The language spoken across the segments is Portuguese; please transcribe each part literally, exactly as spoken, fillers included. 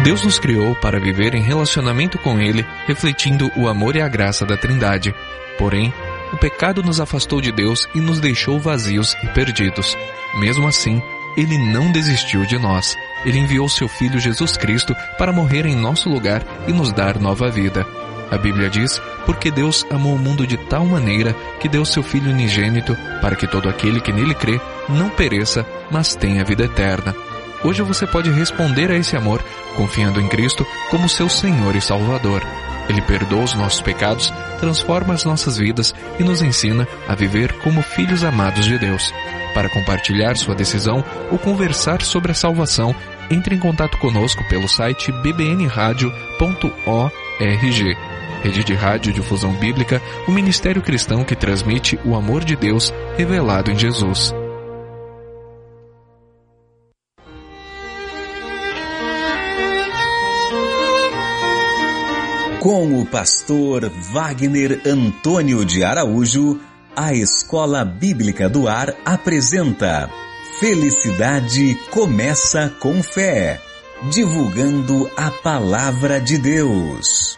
Deus nos criou para viver em relacionamento com Ele, refletindo o amor e a graça da Trindade. Porém, o pecado nos afastou de Deus e nos deixou vazios e perdidos. Mesmo assim, Ele não desistiu de nós. Ele enviou seu Filho Jesus Cristo para morrer em nosso lugar e nos dar nova vida. A Bíblia diz, porque Deus amou o mundo de tal maneira que deu seu Filho unigênito para que todo aquele que nele crê não pereça, mas tenha vida eterna. Hoje você pode responder a esse amor confiando em Cristo como seu Senhor e Salvador. Ele perdoa os nossos pecados, transforma as nossas vidas e nos ensina a viver como filhos amados de Deus. Para compartilhar sua decisão ou conversar sobre a salvação, entre em contato conosco pelo site b b n radio ponto org. Rede de Rádio Difusão Bíblica, o ministério cristão que transmite o amor de Deus revelado em Jesus. Com o pastor Wagner Antônio de Araújo, a Escola Bíblica do Ar apresenta Felicidade Começa com Fé, divulgando a Palavra de Deus.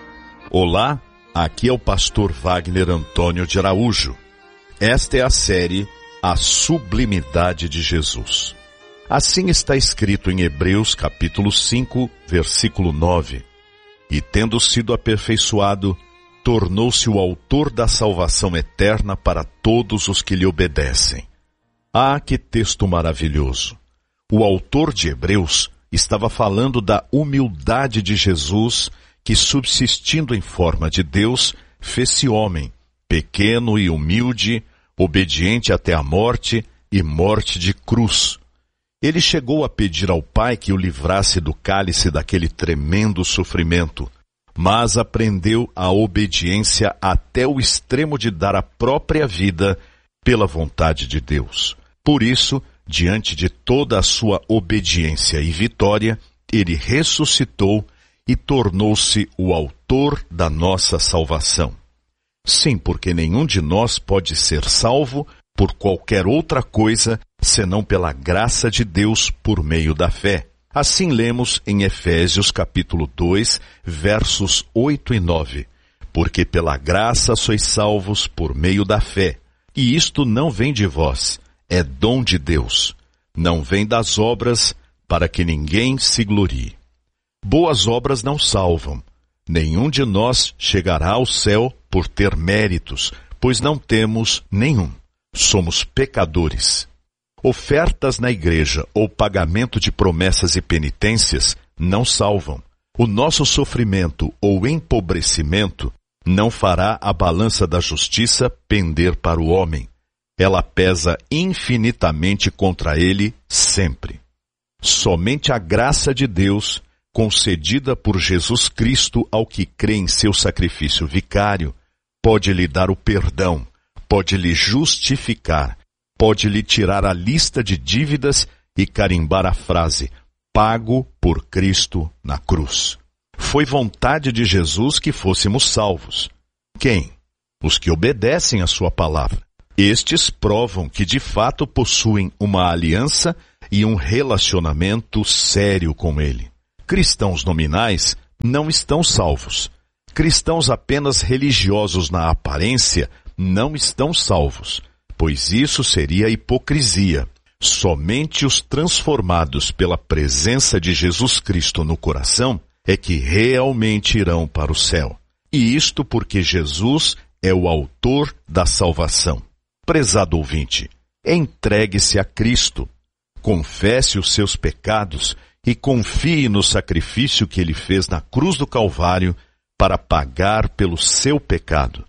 Olá, aqui é o pastor Wagner Antônio de Araújo. Esta é a série A Sublimidade de Jesus. Assim está escrito em Hebreus capítulo cinco, versículo nove. E tendo sido aperfeiçoado, tornou-se o autor da salvação eterna para todos os que lhe obedecem. Ah, que texto maravilhoso! O autor de Hebreus estava falando da humildade de Jesus, que subsistindo em forma de Deus, fez-se homem, pequeno e humilde, obediente até a morte e morte de cruz. Ele chegou a pedir ao Pai que o livrasse do cálice daquele tremendo sofrimento, mas aprendeu a obediência até o extremo de dar a própria vida pela vontade de Deus. Por isso, diante de toda a sua obediência e vitória, ele ressuscitou e tornou-se o autor da nossa salvação. Sim, porque nenhum de nós pode ser salvo por qualquer outra coisa, senão pela graça de Deus por meio da fé. Assim lemos em Efésios capítulo dois, versos oito e nove. Porque pela graça sois salvos por meio da fé. E isto não vem de vós, é dom de Deus. Não vem das obras, para que ninguém se glorie. Boas obras não salvam. Nenhum de nós chegará ao céu por ter méritos, pois não temos nenhum. Somos pecadores. Ofertas na igreja ou pagamento de promessas e penitências não salvam. O nosso sofrimento ou empobrecimento não fará a balança da justiça pender para o homem. Ela pesa infinitamente contra ele sempre. Somente a graça de Deus, concedida por Jesus Cristo ao que crê em seu sacrifício vicário, pode lhe dar o perdão, pode lhe justificar, pode lhe tirar a lista de dívidas e carimbar a frase, pago por Cristo na cruz. Foi vontade de Jesus que fôssemos salvos. Quem? Os que obedecem à sua palavra. Estes provam que de fato possuem uma aliança e um relacionamento sério com Ele. Cristãos nominais não estão salvos. Cristãos apenas religiosos na aparência não estão salvos, pois isso seria hipocrisia. Somente os transformados pela presença de Jesus Cristo no coração é que realmente irão para o céu. E isto porque Jesus é o autor da salvação. Prezado ouvinte, entregue-se a Cristo, confesse os seus pecados e confie no sacrifício que Ele fez na cruz do Calvário para pagar pelo seu pecado.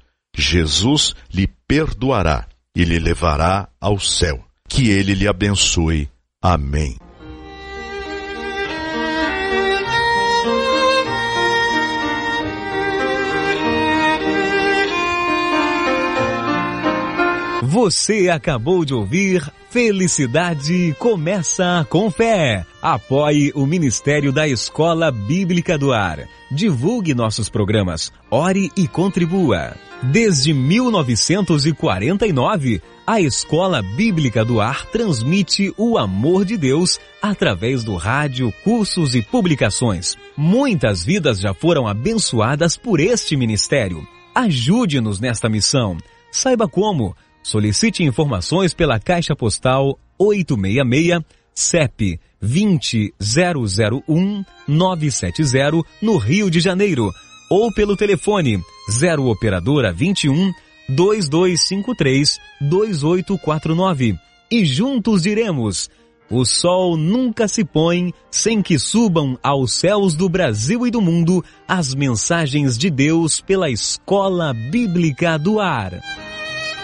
Jesus lhe perdoará e lhe levará ao céu. Que Ele lhe abençoe. Amém. Você acabou de ouvir Felicidade Começa com Fé. Apoie o Ministério da Escola Bíblica do Ar. Divulgue nossos programas. Ore e contribua. Desde mil novecentos e quarenta e nove, a Escola Bíblica do Ar transmite o amor de Deus através do rádio, cursos e publicações. Muitas vidas já foram abençoadas por este ministério. Ajude-nos nesta missão. Saiba como. Solicite informações pela Caixa Postal oitocentos e sessenta e seis, C E P vinte zero zero um nove sete zero, no Rio de Janeiro, ou pelo telefone zero operadora vinte e um, dois dois cinco três, dois oito quatro nove. E juntos diremos: o sol nunca se põe sem que subam aos céus do Brasil e do mundo as mensagens de Deus pela Escola Bíblica do Ar.